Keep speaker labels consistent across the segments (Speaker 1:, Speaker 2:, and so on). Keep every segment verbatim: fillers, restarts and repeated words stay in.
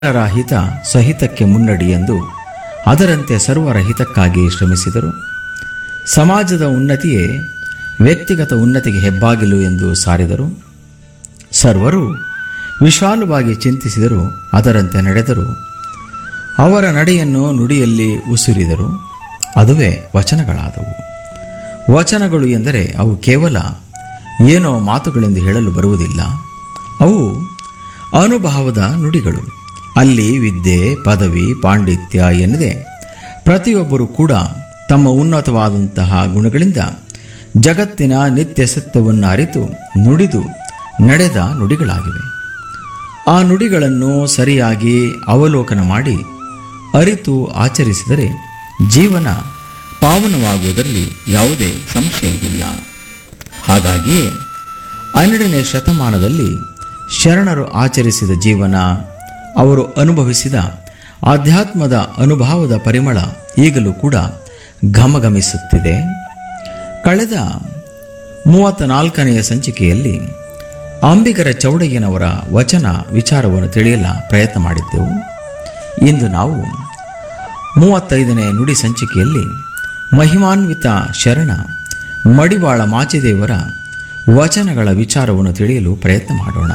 Speaker 1: ಎಲ್ಲರ ಹಿತ ಸಹಿತಕ್ಕೆ ಮುನ್ನಡಿ ಎಂದು ಅದರಂತೆ ಸರ್ವರ ಹಿತಕ್ಕಾಗಿ ಶ್ರಮಿಸಿದರು. ಸಮಾಜದ ಉನ್ನತಿಯೇ ವ್ಯಕ್ತಿಗತ ಉನ್ನತಿಗೆ ಹೆಬ್ಬಾಗಿಲು ಎಂದು ಸಾರಿದರು. ಸರ್ವರು ವಿಶಾಲವಾಗಿ ಚಿಂತಿಸಿದರು, ಅದರಂತೆ ನಡೆದರು. ಅವರ ನಡೆಯನ್ನು ನುಡಿಯಲ್ಲಿ ಉಸಿರಿದರು, ಅದುವೇ ವಚನಗಳಾದವು. ವಚನಗಳು ಎಂದರೆ ಅವು ಕೇವಲ ಏನೋ ಮಾತುಗಳೆಂದು ಹೇಳಲು ಬರುವುದಿಲ್ಲ. ಅವು ಅನುಭವದ ನುಡಿಗಳು. ಅಲ್ಲಿ ವಿದ್ಯೆ, ಪದವಿ, ಪಾಂಡಿತ್ಯ ಎನ್ನದೆ ಪ್ರತಿಯೊಬ್ಬರೂ ಕೂಡ ತಮ್ಮ ಉನ್ನತವಾದಂತಹ ಗುಣಗಳಿಂದ ಜಗತ್ತಿನ ನಿತ್ಯ ಸತ್ಯವನ್ನು ಅರಿತು ನುಡಿದು ನಡೆದ ನುಡಿಗಳಾಗಿವೆ. ಆ ನುಡಿಗಳನ್ನು ಸರಿಯಾಗಿ ಅವಲೋಕನ ಮಾಡಿ ಅರಿತು ಆಚರಿಸಿದರೆ ಜೀವನ ಪಾವನವಾಗುವುದರಲ್ಲಿ ಯಾವುದೇ ಸಂಶಯವಿಲ್ಲ. ಹಾಗಾಗಿಯೇ ಹನ್ನೆರಡನೇ ಶತಮಾನದಲ್ಲಿ ಶರಣರು ಆಚರಿಸಿದ ಜೀವನ, ಅವರು ಅನುಭವಿಸಿದ ಆಧ್ಯಾತ್ಮದ ಅನುಭವದ ಪರಿಮಳ ಈಗಲೂ ಕೂಡ ಘಮಘಮಿಸುತ್ತಿದೆ. ಕಳೆದ ಮೂವತ್ತ ನಾಲ್ಕನೆಯ ಸಂಚಿಕೆಯಲ್ಲಿ ಅಂಬಿಗರ ಚೌಡಯ್ಯನವರ ವಚನ ವಿಚಾರವನ್ನು ತಿಳಿಯಲ ಪ್ರಯತ್ನ ಮಾಡಿದ್ದೆವು. ಇಂದು ನಾವು ಮೂವತ್ತೈದನೇ ನುಡಿ ಸಂಚಿಕೆಯಲ್ಲಿ ಮಹಿಮಾನ್ವಿತ ಶರಣ ಮಡಿವಾಳ ಮಾಚಿದೇವರ ವಚನಗಳ ವಿಚಾರವನ್ನು ತಿಳಿಯಲು ಪ್ರಯತ್ನ ಮಾಡೋಣ.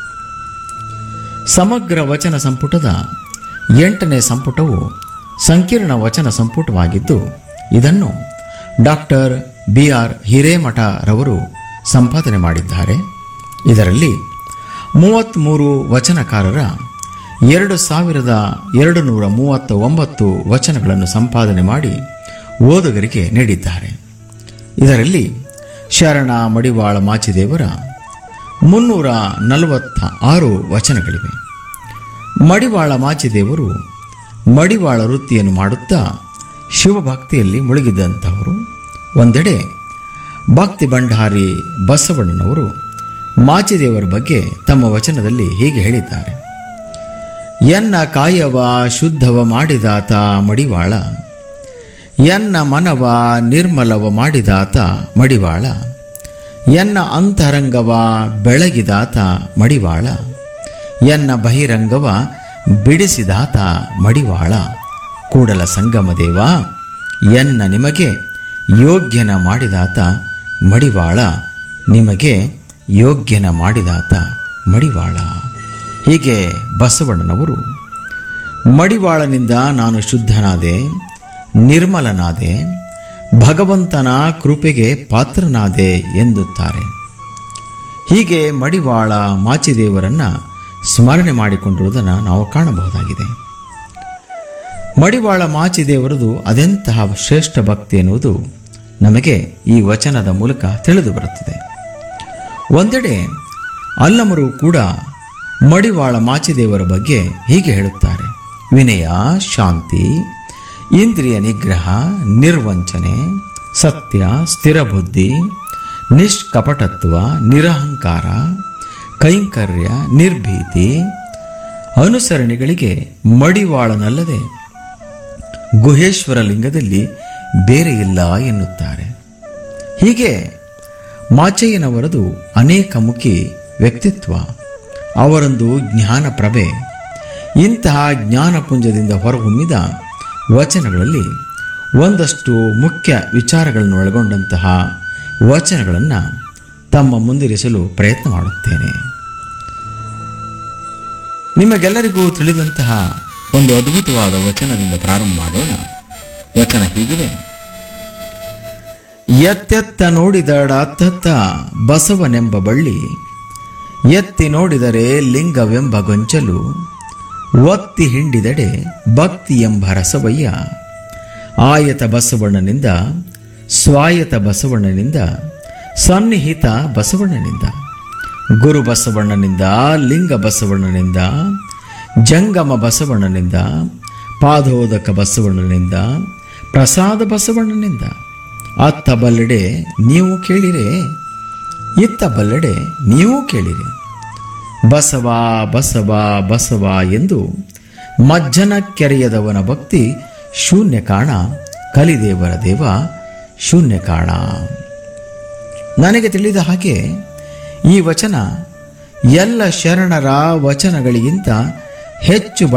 Speaker 1: ಸಮಗ್ರ ವಚನ ಸಂಪುಟದ ಎಂಟನೇ ಸಂಪುಟವು ಸಂಕೀರ್ಣ ವಚನ ಸಂಪುಟವಾಗಿದ್ದು, ಇದನ್ನು ಡಾಕ್ಟರ್ ಬಿ ಆರ್ ಹಿರೇಮಠರವರು ಸಂಪಾದನೆ ಮಾಡಿದ್ದಾರೆ. ಇದರಲ್ಲಿ ಮೂವತ್ತ್ಮೂರು ವಚನಕಾರರ ಎರಡು ಸಾವಿರದ ಎರಡು ನೂರ ಮೂವತ್ತ ಒಂಬತ್ತು ವಚನಗಳನ್ನು ಸಂಪಾದನೆ ಮಾಡಿ ಓದುಗರಿಗೆ ನೀಡಿದ್ದಾರೆ. ಇದರಲ್ಲಿ ಶರಣ ಮಡಿವಾಳ ಮಾಚಿದೇವರ ಮುನ್ನೂರ ನಲವತ್ತ ಆರು ವಚನಗಳಿವೆ. ಮಡಿವಾಳ ಮಾಚಿದೇವರು ಮಡಿವಾಳ ವೃತ್ತಿಯನ್ನು ಮಾಡುತ್ತಾ ಶಿವಭಕ್ತಿಯಲ್ಲಿ ಮುಳುಗಿದಂಥವರು. ಒಂದೆಡೆ ಭಕ್ತಿ ಭಂಡಾರಿ ಬಸವಣ್ಣನವರು ಮಾಚಿದೇವರ ಬಗ್ಗೆ ತಮ್ಮ ವಚನದಲ್ಲಿ ಹೀಗೆ ಹೇಳಿದ್ದಾರೆ: ಎನ್ನ ಕಾಯವ ಶುದ್ಧವ ಮಾಡಿದಾತ ಮಡಿವಾಳ, ಎನ್ನ ಮನವ ನಿರ್ಮಲವ ಮಾಡಿದಾತ ಮಡಿವಾಳ, ಎನ್ನ ಅಂತರಂಗವ ಬೆಳಗಿದಾತ ಮಡಿವಾಳ, ಎನ್ನ ಬಹಿರಂಗವ ಬಿಡಿಸಿದಾತ ಮಡಿವಾಳ, ಕೂಡಲ ಸಂಗಮ ದೇವ ಎನ್ನ ನಿಮಗೆ ಯೋಗ್ಯನ ಮಾಡಿದಾತ ಮಡಿವಾಳ, ನಿಮಗೆ ಯೋಗ್ಯನ ಮಾಡಿದಾತ ಮಡಿವಾಳ. ಹೀಗೆ ಬಸವಣ್ಣನವರು ಮಡಿವಾಳನಿಂದ ನಾನು ಶುದ್ಧನಾದೆ, ನಿರ್ಮಲನಾದೆ, ಭಗವಂತನ ಕೃಪೆಗೆ ಪಾತ್ರನಾದೆ ಎಂದುತ್ತಾರೆ. ಹೀಗೆ ಮಡಿವಾಳ ಮಾಚಿದೇವರನ್ನ ಸ್ಮರಣೆ ಮಾಡಿಕೊಂಡಿರುವುದನ್ನು ನಾವು ಕಾಣಬಹುದಾಗಿದೆ. ಮಡಿವಾಳ ಮಾಚಿದೇವರದು ಅದೆಂತಹ ಶ್ರೇಷ್ಠ ಭಕ್ತಿ ಎನ್ನುವುದು ನಮಗೆ ಈ ವಚನದ ಮೂಲಕ ತಿಳಿದು ಬರುತ್ತದೆ. ಒಂದೆಡೆ ಅಲ್ಲಮರು ಕೂಡ ಮಡಿವಾಳ ಮಾಚಿದೇವರ ಬಗ್ಗೆ ಹೀಗೆ ಹೇಳುತ್ತಾರೆ: ವಿನಯ, ಶಾಂತಿ, ಇಂದ್ರಿಯ ನಿಗ್ರಹ, ನಿರ್ವಂಚನೆ, ಸತ್ಯ, ಸ್ಥಿರಬುದ್ಧಿ, ನಿಷ್ಕಪಟತ್ವ, ನಿರಹಂಕಾರ, ಕೈಂಕರ್ಯ, ನಿರ್ಭೀತಿ, ಅನುಸರಣೆಗಳಿಗೆ ಮಡಿವಾಳನಲ್ಲದೆ ಗುಹೇಶ್ವರ ಲಿಂಗದಲ್ಲಿ ಬೇರೆ ಇಲ್ಲ ಎನ್ನುತ್ತಾರೆ. ಹೀಗೆ ಮಾಚಯ್ಯನವರದು ಅನೇಕ ಮುಖಿ ವ್ಯಕ್ತಿತ್ವ, ಅವರೊಂದು ಜ್ಞಾನ ಪ್ರಭೆ. ಇಂತಹ ಜ್ಞಾನಪುಂಜದಿಂದ ಹೊರಹೊಮ್ಮಿದ ವಚನಗಳಲ್ಲಿ ಒಂದಷ್ಟು ಮುಖ್ಯ ವಿಚಾರಗಳನ್ನು ಒಳಗೊಂಡಂತಹ ವಚನಗಳನ್ನು ತಮ್ಮ ಮುಂದಿರಿಸಲು ಪ್ರಯತ್ನ ಮಾಡುತ್ತೇನೆ. ನಿಮಗೆಲ್ಲರಿಗೂ ತಿಳಿದಂತಹ ಒಂದು ಅದ್ಭುತವಾದ ವಚನದಿಂದ ಪ್ರಾರಂಭ ಮಾಡೋಣ. ವಚನ ಹೀಗಿದೆ: ಎತ್ತೆತ್ತ ನೋಡಿದಡ ಅತ್ತತ್ತ ಬಸವನೆಂಬ ಬಳ್ಳಿ, ಎತ್ತಿ ನೋಡಿದರೆ ಲಿಂಗವೆಂಬ ಗೊಂಚಲು, ಒತ್ತಿ ಹಿಂಡಿದಡೆ ಭಕ್ತಿ ಎಂಬ ರಸವಯ್ಯ, ಆಯತ ಬಸವಣ್ಣನಿಂದ ಸ್ವಾಯತ ಬಸವಣ್ಣನಿಂದ ಸನ್ನಿಹಿತ ಬಸವಣ್ಣನಿಂದ, ಗುರು ಬಸವಣ್ಣನಿಂದ ಲಿಂಗ ಬಸವಣ್ಣನಿಂದ ಜಂಗಮ ಬಸವಣ್ಣನಿಂದ ಪಾದೋದಕ ಬಸವಣ್ಣನಿಂದ ಪ್ರಸಾದ ಬಸವಣ್ಣನಿಂದ, ಅತ್ತ ಬಲ್ಲೆಡೆ ನೀವು ಕೇಳಿರೆ, ಇತ್ತ ಬಲ್ಲೆಡೆ ನೀವು ಕೇಳಿರಿ, ಬಸವ ಬಸವ ಬಸವ ಎಂದು ಮಜ್ಜನ ಕೆರೆಯದವನ ಭಕ್ತಿ ಶೂನ್ಯ ಕಾಣ, ಕಲಿದೇವರ ದೇವ ಶೂನ್ಯ ಕಾಣ. ನನಗೆ ತಿಳಿದ ಹಾಗೆ ಈ ವಚನ ಎಲ್ಲ ಶರಣರ ವಚನಗಳಿಗಿಂತ ಹೆಚ್ಚು